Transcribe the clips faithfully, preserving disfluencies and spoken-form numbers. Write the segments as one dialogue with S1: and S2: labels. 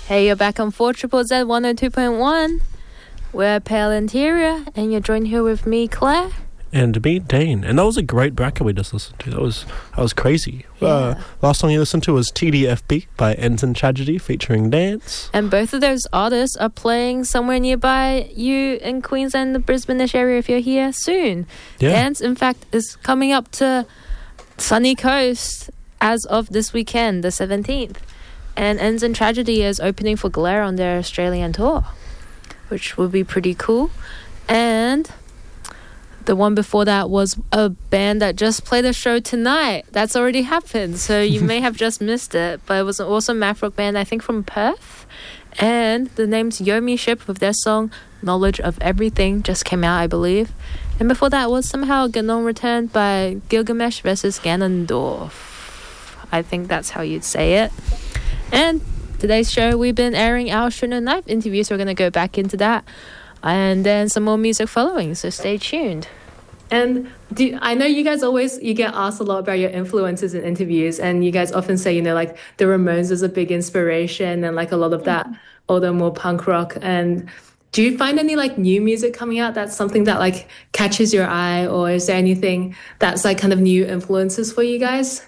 S1: Hey, you're back on four Triple Z one oh two point one. We're Pale Interior, and you're joined here with me, Claire.
S2: And me, Dane. And that was a great bracket we just listened to. That was that was crazy.
S1: Yeah.
S2: Uh, last song you listened to was T D F B by Ends in Tragedy featuring Dance.
S1: And both of those artists are playing somewhere nearby you in Queensland, the Brisbane-ish area if you're here soon.
S2: Yeah.
S1: Dance, in fact, is coming up to Sunny Coast as of this weekend, the seventeenth. And Ends in Tragedy is opening for Glare on their Australian tour, which will be pretty cool. And the one before that was a band that just played a show tonight. That's already happened, so you may have just missed it. But it was an awesome math rock band, I think from Perth. And the name's Yomi Ship with their song Knowledge of Everything just came out, I believe. And before that was somehow Ganon Returned by Gilgamesh versus Ganondorf. I think that's how you'd say it. And today's show, we've been airing our Shouldn't Knife interview, so we're going to go back into that. And then some more music following, so stay tuned. And do you, I know you guys always, you get asked a lot about your influences in interviews, and you guys often say, you know, like the Ramones is a big inspiration and like a lot of that older, more punk rock. And do you find any like new music coming out that's something that like catches your eye, or is there anything that's like kind of new influences for you guys?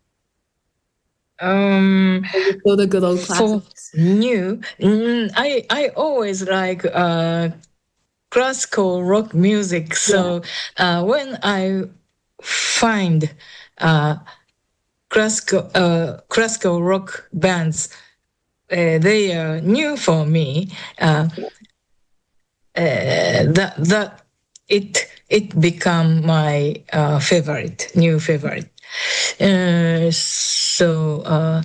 S3: Um,
S1: Still the good old classics.
S3: For new, mm, I I always like uh, classical rock music. So yeah. uh, when I find uh, classical uh, classical rock bands, uh, they are new for me. Uh, uh, that that it it become my uh, favorite, new favorite. Uh, so uh,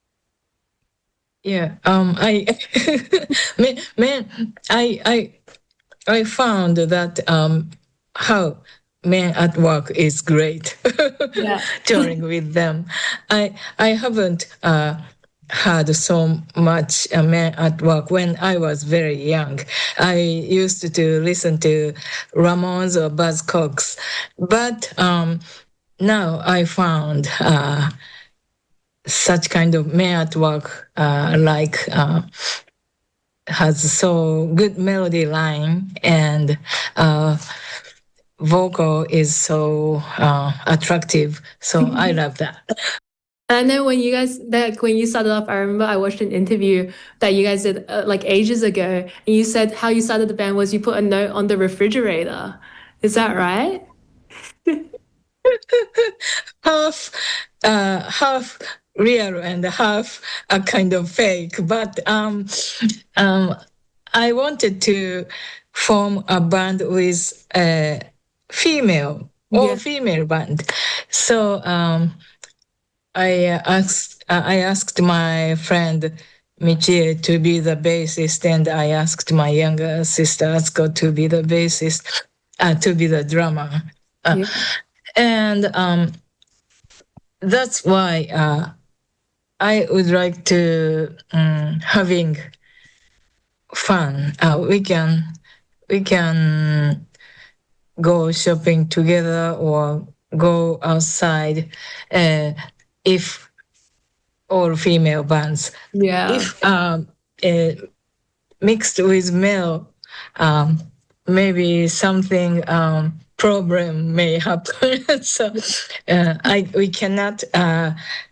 S3: yeah, um, I man, man, I I I found that um, how Men at Work is great. Yeah. Touring with them, I I haven't uh, had so much uh, Men at Work when I was very young. I used to listen to Ramones or Buzzcocks, but um. Now I found uh, such kind of Men at Work, uh, like uh, has so good melody line, and uh, vocal is so uh, attractive. So I love that.
S1: And I know when you guys, like when you started off, I remember I watched an interview that you guys did uh, like ages ago, and you said how you started the band was you put a note on the refrigerator. Is that right?
S3: half uh, half real and half a kind of fake, but um, um, I wanted to form a band with a female all yeah. female band. So um, I asked uh, I asked my friend Michie to be the bassist, and I asked my younger sister Atsuko to be the bassist, uh, to be the drummer. Uh, yeah. And um, that's why uh, I would like to um, having fun. Uh, we can we can go shopping together or go outside uh, if all female bands.
S1: Yeah.
S3: If um, uh, mixed with male, um, maybe something. Um, problem may happen. So uh, I we cannot uh,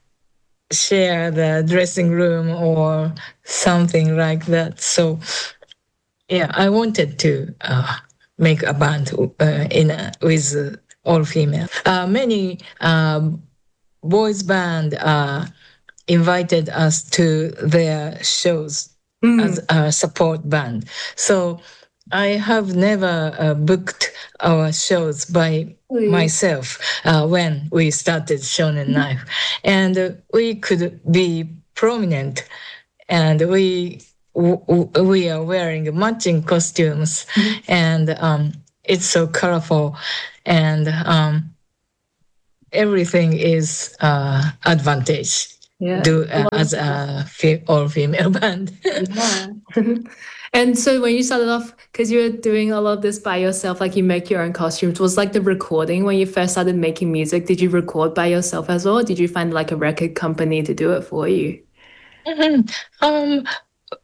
S3: share the dressing room or something like that. So yeah, I wanted to uh, make a band uh, in a, with uh, all female. Uh, many um, boys band uh, invited us to their shows mm. as a support band. So I have never uh, booked our shows by mm. myself uh, when we started Shonen Knife. And uh, we could be prominent, and we w- we are wearing matching costumes, mm. and um, it's so colorful, and um, everything is uh, advantage yeah. do, uh, as a fe- all-female band.
S1: Yeah. And so when you started off, because you were doing a lot of this by yourself, like you make your own costumes, was like the recording when you first started making music, did you record by yourself as well? Or did you find like a record company to do it for you?
S3: Mm-hmm. Um,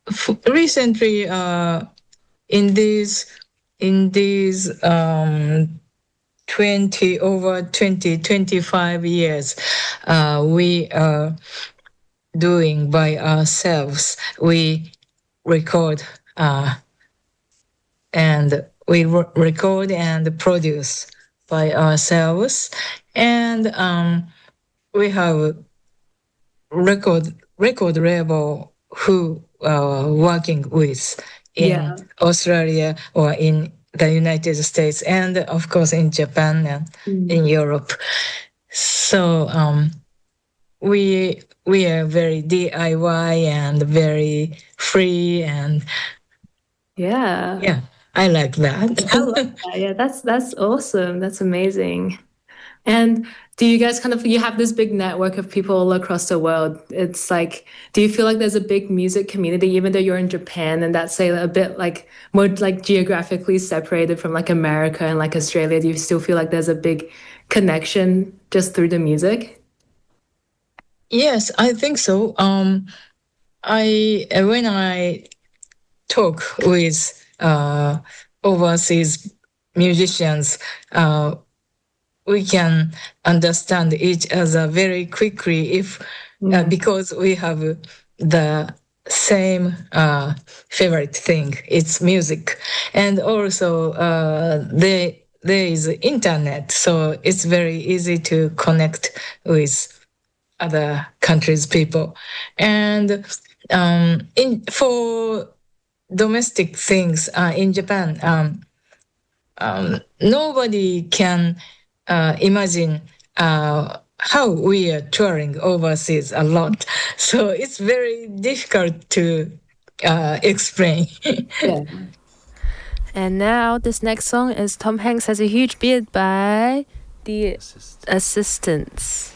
S3: f- recently, uh, in these in these um, twenty over twenty twenty-five years, uh, we are doing by ourselves. We record uh, and we re- record and produce by ourselves, and um, we have record record label who are working with in
S4: Yeah.
S3: Australia or in the United States, and of course in Japan and
S4: Mm.
S3: in Europe. So um, we we are very D I Y and very free, and
S4: Yeah.
S3: yeah, I like that.
S4: I love that. Yeah, that's that's awesome. That's amazing. And do you guys kind of you have this big network of people all across the world? It's like, do you feel like there's a big music community, even though you're in Japan and that's say a bit like more like geographically separated from like America and like Australia? Do you still feel like there's a big connection just through the music?
S3: Yes, I think so. Um, I uh, when I talk with uh, overseas musicians, uh, we can understand each other very quickly if uh,
S4: Mm.
S3: because we have the same uh, favorite thing. It's music, and also uh, there there is internet, so it's very easy to connect with other countries' people. And um, in for domestic things uh, in Japan, um, um, nobody can uh, imagine uh, how we are touring overseas a lot. So it's very difficult to uh, explain.
S4: Yeah.
S1: And now this next song is Tom Hanks Has a Huge Beard by The Assistants.